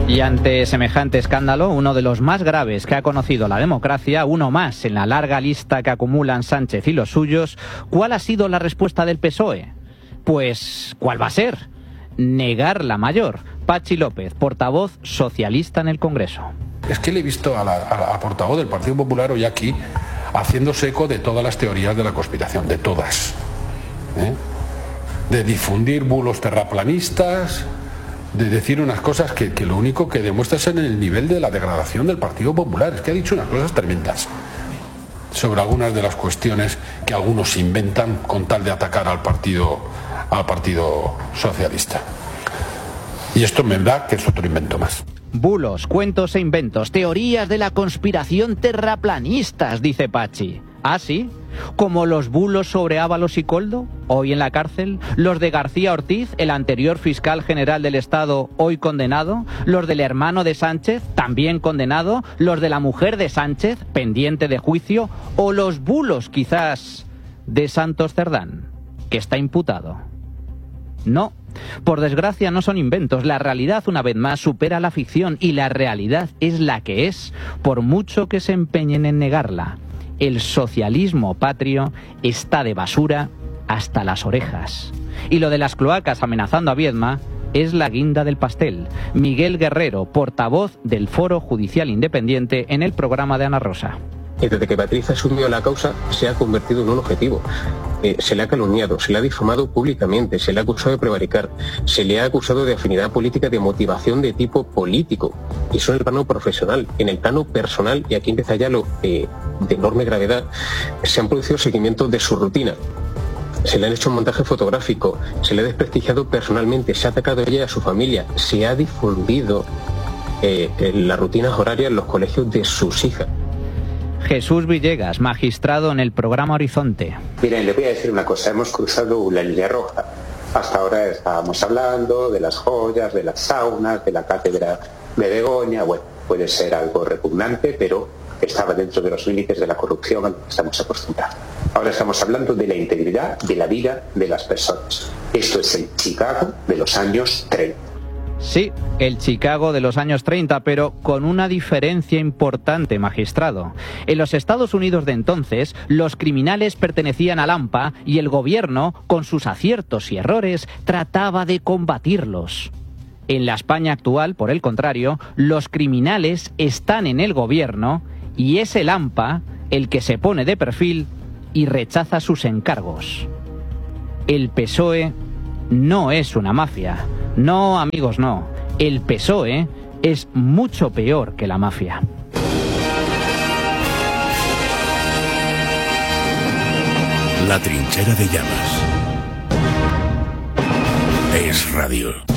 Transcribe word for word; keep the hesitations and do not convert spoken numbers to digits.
Y ante semejante escándalo, uno de los más graves que ha conocido la democracia, uno más en la larga lista que acumulan Sánchez y los suyos, ¿cuál ha sido la respuesta del P S O E? Pues, ¿cuál va a ser? Negar la mayor. Patxi López, portavoz socialista en el Congreso. Es que le he visto a la, a la portavoz del Partido Popular hoy aquí haciéndose eco de todas las teorías de la conspiración, de todas. ¿Eh? De difundir bulos terraplanistas, de decir unas cosas que, que lo único que demuestra es en el nivel de la degradación del Partido Popular. Es que ha dicho unas cosas tremendas sobre algunas de las cuestiones que algunos inventan con tal de atacar al Partido, al Partido Socialista. Y esto me da que es otro invento más. Bulos, cuentos e inventos, teorías de la conspiración terraplanistas, dice Patxi. ¿Ah, sí? ¿Como los bulos sobre Ábalos y Koldo, hoy en la cárcel? ¿Los de García Ortiz, el anterior fiscal general del Estado, hoy condenado? ¿Los del hermano de Sánchez, también condenado? ¿Los de la mujer de Sánchez, pendiente de juicio? ¿O los bulos, quizás, de Santos Cerdán, que está imputado? No. Por desgracia no son inventos, la realidad una vez más supera la ficción y la realidad es la que es, por mucho que se empeñen en negarla. El socialismo patrio está de basura hasta las orejas. Y lo de las cloacas amenazando a Viedma es la guinda del pastel. Miguel Guerrero, portavoz del Foro Judicial Independiente en el programa de Ana Rosa. Y desde que Patricia asumió la causa se ha convertido en un objetivo. Eh, se le ha calumniado, se le ha difamado públicamente, se le ha acusado de prevaricar, se le ha acusado de afinidad política, de motivación de tipo político. Y eso en el plano profesional. En el plano personal, y aquí empieza ya lo eh, de enorme gravedad, se han producido seguimientos de su rutina. Se le han hecho un montaje fotográfico, se le ha desprestigiado personalmente, se ha atacado a ella y a su familia, se ha difundido eh, las rutinas horarias en los colegios de sus hijas. Jesús Villegas, magistrado en el programa Horizonte. Miren, le voy a decir una cosa, hemos cruzado la línea roja. Hasta ahora estábamos hablando de las joyas, de las saunas, de la cátedra de Begoña. Bueno, puede ser algo repugnante, pero estaba dentro de los límites de la corrupción a lo que estamos acostumbrados. Ahora estamos hablando de la integridad de la vida de las personas. Esto es el Chicago de los años treinta. Sí, el Chicago de los años treinta, pero con una diferencia importante, magistrado. En los Estados Unidos de entonces, los criminales pertenecían al AMPA y el gobierno, con sus aciertos y errores, trataba de combatirlos. En la España actual, por el contrario, los criminales están en el gobierno y es el AMPA el que se pone de perfil y rechaza sus encargos. El P S O E no es una mafia. No, amigos, no. El P S O E es mucho peor que la mafia. La trinchera de llamas. Es radio.